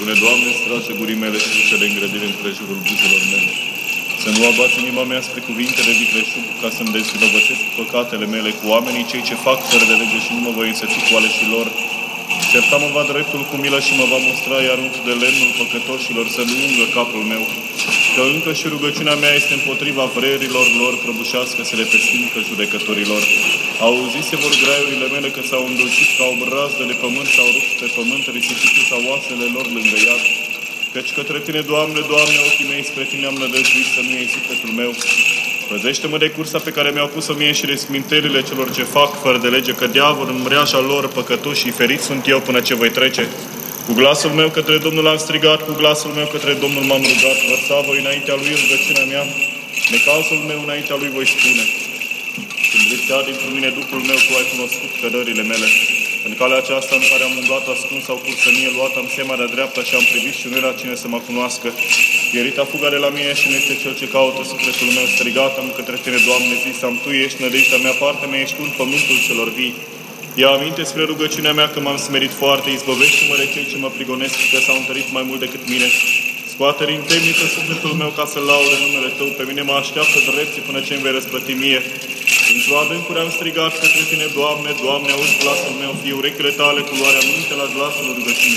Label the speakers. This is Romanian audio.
Speaker 1: Spune, Doamne, strage gurii mele și ușele îngrădire împrejurul buzelor mele. Să nu abați inima mea spre cuvinte de vicleșug, ca să-mi desvinovățesc păcatele mele cu oamenii cei ce fac fără de lege și nu mă voi însăți cu aleșii lor. Certa-mă va dreptul cu milă și mă va mustra, iar unt de lemnul păcătoșilor să nu ungă capul meu. Că încă și rugăciunea mea este împotriva vrerilor lor, prăbușească să le pestincă judecătorilor. Auzise vor graiurile mele că s-au îndulcit ca obraz de pământ, s-au rupt pe pământ, risipite sau oasele lor lângă iad. Căci către Tine, Doamne, Doamne, ochii mei spre Tine am nădăjduit, să nu iei sufletul meu. Păzește-mă de cursa pe care mi-au pus-o mie și de smintelile celor ce fac fără de lege, că diavol în mreaja lor păcătoși și ferit sunt eu până ce voi trece. Cu glasul meu către Domnul am strigat, cu glasul meu către Domnul m-am rugat, vărsa voi înaintea Lui rugăciunea mea, necazul meu înaintea Lui voi spune. Când lipsea dintr-un mine Duhul meu, Tu ai cunoscut cădările mele. În calea aceasta în care am umblat ascuns sau cursănie, luat am seama de-a dreapta și am privit și nu era cine să mă cunoască. Pierita fuga de la mine și nu este cel ce caută sufletul meu. Strigat am către Tine, Doamne, zis-am, Tu ești nădejdea mea, partea mea ești Tu în pământul celor vii. Ia aminte spre rugăciunea mea că m-am smerit foarte, izbăvește-mă de cei ce mă prigonesc, că s-au întărit mai mult decât mine. Scoate din temniță sufletul meu ca să laude numele Tău, pe mine mă așteaptă drepții până ce îmi vei răsplăti mie. Într-o adâncuri am strigat către Tine, Doamne, Doamne, auzi glasul meu, fie urechile Tale cu luarea minte la glasul rugăciunii